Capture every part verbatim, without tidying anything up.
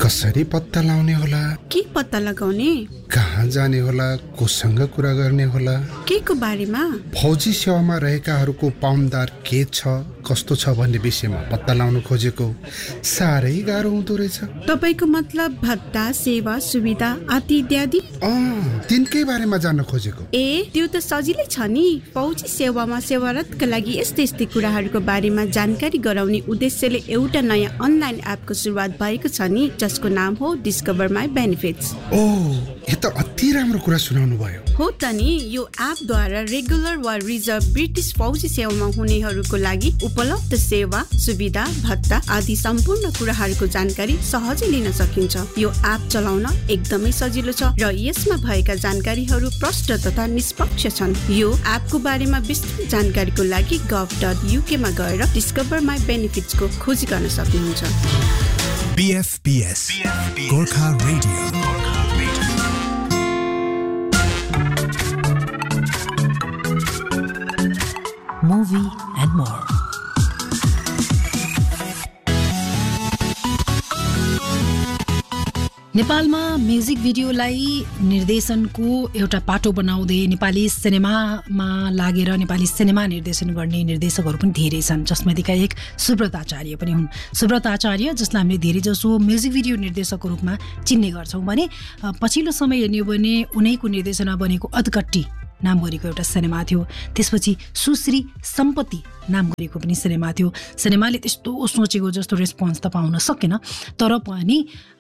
कसरी पत्ता लगाउने होला? के पत्ता लगाउने? कहाँ जाने होला? कोसँग कुरा गर्ने होला? के को बारेमा? फौजी सेवामा रहेकाहरूको पाउन्डर के छ, कस्तो छ भन्ने विषयमा पत्ता लगाउन खोजेको। साह्रै गाह्रो हुँदो रहेछ। तपाईको मतलब भत्ता, सेवा, सुविधा आदि इत्यादि? अँ, तिनकै बारेमा जान्न खोजेको। ए, त्यो त सजिलै छ नि। फौजी सेवामा सेवारतका लागि यस्तै यस्तै कुराहरूको बारेमा जानकारी गराउने उद्देश्यले एउटा नयाँ अनलाइन एपको सुरुवात भएको छ नि, जसको नाम हो डिस्कभर माई बेनिफिट्स। ओ, यो त अति राम्रो कुरा सुनाउनु भयो। हो त नि। यो एपद्वारा रेगुलर वा रिजर्भ ब्रिटिस फौजी सेवामा हुनेहरूको लागि उपलब्ध सेवा, सुविधा, भत्ता आदि सम्पूर्ण कुराहरूको जानकारी सहजै लिन सकिन्छ। यो एप चलाउन एकदमै सजिलो छ र यसमा भएका जानकारीहरू प्रष्ट तथा निष्पक्ष छन्। यो एपको बारेमा विस्तृत जानकारीको लागि गभ डट युके मा गएर डिस्कभर माई बेनिफिट्स को खोजी गर्न सक्नुहुन्छ। B F B S, Gorkha Radio. Movie and more. नेपालमा म्युजिक भिडियोलाई निर्देशनको एउटा पाटो बनाउँदै नेपाली सिनेमामा लागेर नेपाली सिनेमा निर्देशन गर्ने निर्देशकहरू पनि धेरै छन्, जसमध्येका एक सुब्रत आचार्य पनि हुन्। सुब्रत आचार्य, जसलाई हामीले धेरै जसो म्युजिक भिडियो निर्देशकको रूपमा चिन्ने गर्छौँ भने पछिल्लो समय हेर्ने हो भने उनैको निर्देशनमा बनेको अधकट्टी नाम गरेको एउटा सिनेमा थियो। त्यसपछि सुश्री सम्पत्ति नाम गरेको पनि सिनेमा थियो। सिनेमाले त्यस्तो सोचेको जस्तो रेस्पोन्स त पाउन सकेन, तर पनि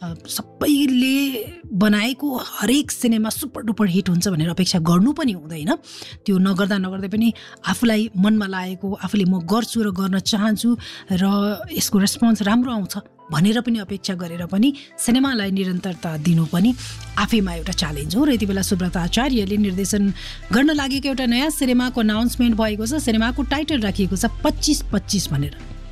सबैले बनाएको हरेक सिनेमा सुपर डुपर हिट हुन्छ भनेर अपेक्षा गर्नु पनि हुँदैन। त्यो नगर्दा नगर्दै पनि आफूलाई मनमा लागेको, आफूले म गर्छु र गर्न चाहन्छु र यसको रेस्पोन्स राम्रो आउँछ भनेर पनि अपेक्षा गरेर पनि सिनेमालाई निरन्तरता दिनु पनि आफैमा एउटा च्यालेन्ज हो। र यति बेला सुब्रत आचार्यले निर्देशन गर्न लागेको एउटा नयाँ सिनेमाको अनाउन्समेन्ट भएको छ। सिनेमाको टाइटल राखिएको छ पच्चिस पच्चिस भनेर।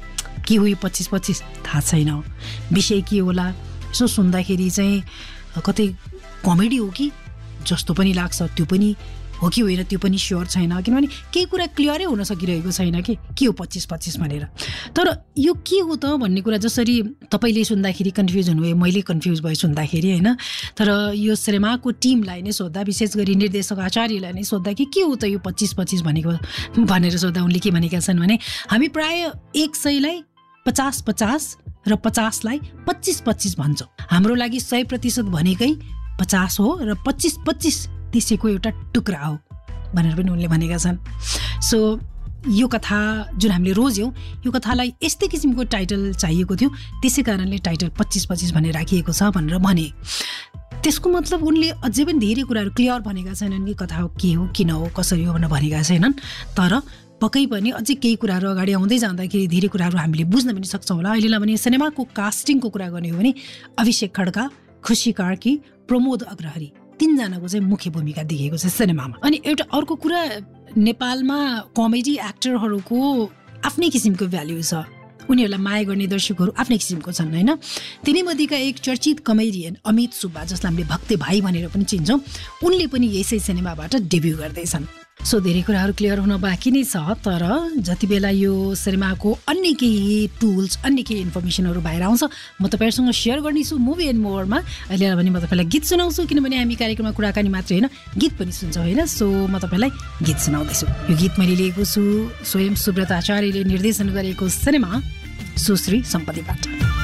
के हो यो पच्चिस पच्चिस थाहा छैन, विषय के होला। यसो सुन्दाखेरि चाहिँ कतै कमेडी हो कि जस्तो पनि लाग्छ, त्यो पनि हो कि होइन त्यो पनि स्योर छैन, किनभने केही कुरा क्लियरै हुन सकिरहेको छैन कि के हो पच्चिस पच्चिस भनेर। तर यो के हो त भन्ने कुरा जसरी तपाईँले सुन्दाखेरि कन्फ्युज हुनुभयो, मैले कन्फ्युज भएँ सुन्दाखेरि होइन। तर यो सिनेमाको टिमलाई नै सोद्धा, विशेष गरी निर्देशक आचार्यलाई नै सोद्धा कि के हो त यो पच्चिस पच्चिस भनेको भनेर सोद्धा उनले के भनेका छन् भने हामी प्रायः एक सयलाई पचास पचास र पचासलाई पच्चिस पच्चिस भन्छौँ। हाम्रो लागि सय प्रतिशत भनेकै पचास हो र पच्चिस पच्चिस त्यसैको एउटा टुक्रा हो भनेर पनि उनले भनेका छन्। सो यो कथा जुन हामीले रोज्यौँ, यो कथालाई यस्तै किसिमको टाइटल चाहिएको थियो, त्यसै कारणले टाइटल पच्चिस पच्चिस भनेर राखिएको छ भनेर भने। त्यसको मतलब उनले अझै पनि धेरै कुराहरू क्लियर भनेका छैनन् कि कथा हो के हो किन हो कसरी हो भनेर भनेका छैनन्। तर पक्कै पनि अझै केही कुराहरू अगाडि आउँदै जाँदाखेरि धेरै कुराहरू हामीले बुझ्न पनि सक्छौँ होला। अहिलेलाई भने सिनेमाको कास्टिङको कुरा गर्ने हो भने अभिषेक खड्का, खुसी कार्की, प्रमोद अग्रहरी तीनजनाको चाहिँ मुख्य भूमिका दिएको छ सिनेमामा। अनि एउटा अर्को कुरा, नेपालमा कमेडी एक्टरहरूको आफ्नै किसिमको भ्याल्यु छ, उनीहरूलाई माया गर्ने दर्शकहरू आफ्नै किसिमको छन् होइन। तिनीमध्येका एक चर्चित कमेडियन अमित सुब्बा, जसलाई हामीले भक्ते भाइ भनेर पनि चिन्छौँ, उनले पनि यसै सिनेमाबाट डेब्यू गर्दैछन्। सो धेरै कुराहरू क्लियर हुन बाँकी नै छ। तर जति बेला यो सिनेमाको अन्य केही टुल्स, अन्य केही इन्फर्मेसनहरू बाहिर आउँछ म तपाईँहरूसँग सेयर गर्नेछु मुभी एन्ड मोरमा। अहिले भने म तपाईँलाई गीत सुनाउँछु, किनभने हामी कार्यक्रममा कुराकानी मात्रै होइन गीत पनि सुन्छौँ होइन। सो म तपाईँलाई गीत सुनाउँदैछु। यो गीत मैले लिएको छु स्वयं सुब्रत आचार्यले निर्देशन गरेको सिनेमा सुश्री सम्पत्तिबाट।